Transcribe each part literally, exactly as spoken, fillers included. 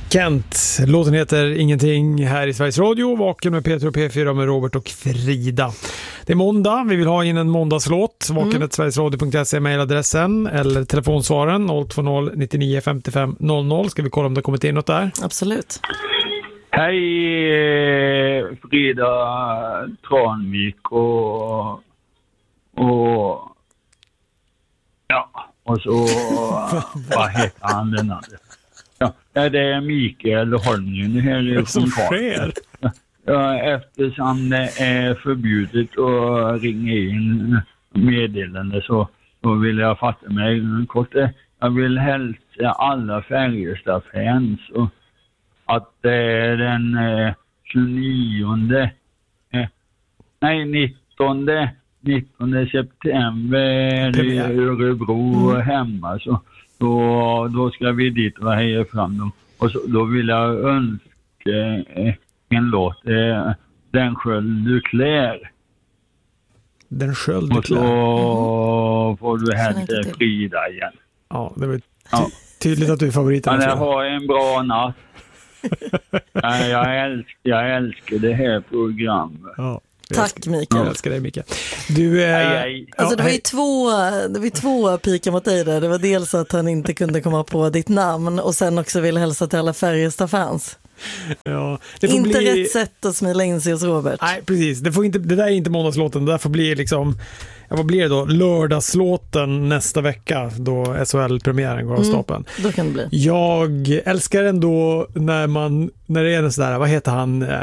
Kent. Låten heter Ingenting här i Sveriges Radio. Vaken med Peter och P fyra med Robert och Frida. Det är måndag. Vi vill ha in en måndagslåt. Vaken mm. sverigesradio punkt se är mejladressen eller telefonsvaren noll två noll nittionio femtiofem noll noll. Ska vi kolla om det kommit in något där? Absolut. Hej Frida Tranvik och och ja, och så vad heter han den andra? Ja, det är Mikael Holmgren här som sker. Ja, eftersom det är förbjudet att ringa in meddelande så, så vill jag fatta mig kort. Jag vill hälsa alla Färjestad-fans och att det är den eh, tjugonionde eh, nej nittonde nittonde september i Örebro mm. hemma så då, då ska vi dit och heja fram dem. Och så, då vill jag önska eh, en låt eh, Den sköld du klär. Den sköld du klär. Och så mm. får du hälsa Frida igen. Ja, det var ty- ja. tydligt att du är favoriten. Ja, ha en bra natt. Ja, jag, älskar, jag älskar det här programmet. Ja, tack Mikael. Jag älskar dig Mikael. Du, eh, hej, hej. Alltså det var ju hej. två, det var ju två pika mot dig där. Det var dels att han inte kunde komma på ditt namn och sen också ville hälsa till alla Färjestad-fans. Ja, det får inte bli... rätt sätt att smila in sig hos Robert. Nej, precis. Det, får inte, det där är inte måndagslåten. Det där får bli liksom... Ja, vad blir det då? Lördagslåten nästa vecka då S H L-premiären går av stapeln. Mm, då kan det bli. Jag älskar ändå när man... När det är en sådär... Vad heter han? Äh.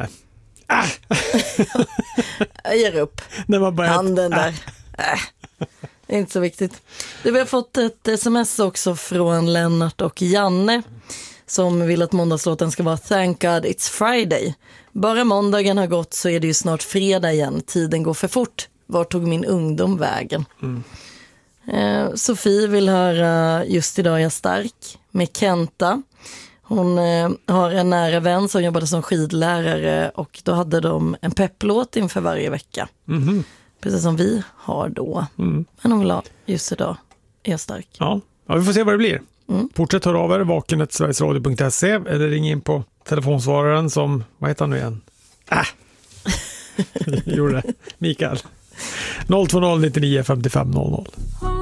Jag ger upp. När man bara handen där. Äh. Det är inte så viktigt. Du, vi har fått ett sms också från Lennart och Janne som vill att måndagslåten ska vara Thank God It's Friday. Bara måndagen har gått så är det ju snart fredag igen. Tiden går för fort. Var tog min ungdom vägen? Mm. Eh, Sofie vill höra Just idag är jag stark med Kenta. Hon eh, har en nära vän som jobbade som skidlärare och då hade de en pepplåt inför varje vecka. Mm. Precis som vi har då. Mm. Men hon vill ha Just idag är jag stark. Ja, ja vi får se vad det blir. Mm. Fortsätt höra av er, vaken snabel-a sverigesradio punkt se eller ring in på telefonsvararen som, vad heter han nu igen? Äh! Gjorde det. Mikael. noll två noll nittionio femtiofem noll noll.